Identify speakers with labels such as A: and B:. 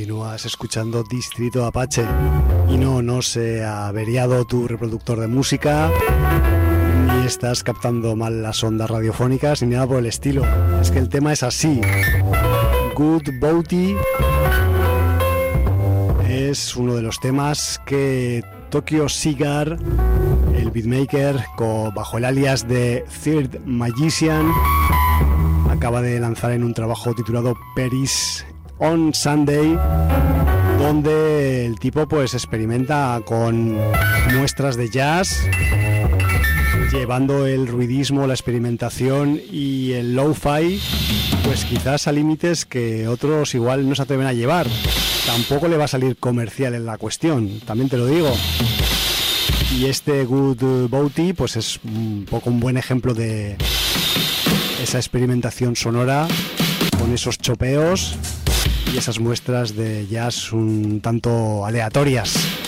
A: Continúas escuchando Distrito Apache y no se ha averiado tu reproductor de música, ni estás captando mal las ondas radiofónicas, ni nada por el estilo. Es que el tema es así. Good Bounty es uno de los temas que Tokyo Cigar, el beatmaker bajo el alias de Third Magician, acaba de lanzar en un trabajo titulado Paris on Sunday, donde el tipo pues experimenta con muestras de jazz, llevando el ruidismo, la experimentación y el lo-fi pues quizás a límites que otros igual no se atreven a llevar. Tampoco le va a salir comercial en la cuestión, también te lo digo. Y este Good Bounty pues es un poco un buen ejemplo de esa experimentación sonora con esos chopeos y esas muestras de jazz un tanto aleatorias.